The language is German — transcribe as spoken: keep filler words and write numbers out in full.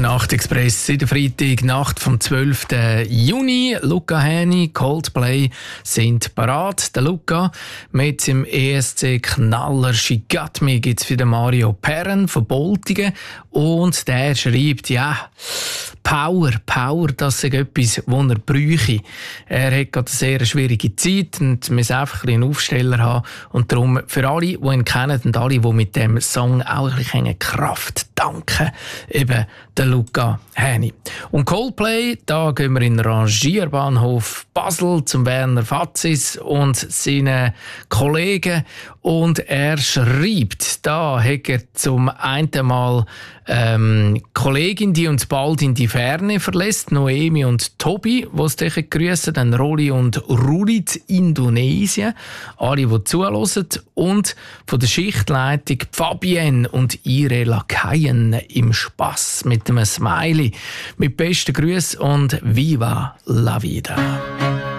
Nachtexpress in der Freitagnacht vom zwölften Juni. Luca Hänni, Coldplay sind parat. Der Luca mit seinem E S C-Knaller «She Got Me» gibt es für den Mario Perren von Boltigen. Und der schreibt, ja, Power, Power, das ist etwas, das er bräuchte. Er hat gerade eine sehr schwierige Zeit und muss einfach einen Aufsteller haben. Und darum für alle, die ihn kennen und alle, die mit dem Song auch ein bisschen Kraft danken, eben der Luca Hänni. Und Coldplay, da gehen wir in den Rangierbahnhof Basel zum Werner Fatzis und seinen Kollegen. Und er schreibt, da hat er zum einen Mal ähm, Kollegin, die uns bald in die Ferne verlässt, Noemi und Tobi, die es dich grüßen, dann Rolli und Ruli in Indonesien, alle, die zuhören, und von der Schichtleitung Fabienne und ihre Lakaien im Spass mit einem Smiley. Mit besten Grüßen und Viva la Vida.